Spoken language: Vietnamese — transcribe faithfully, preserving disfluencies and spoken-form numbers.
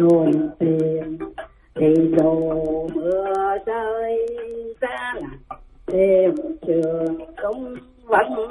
buồn phiền thì dù mưa rơi xa lạnh đêm trường cũng vẫn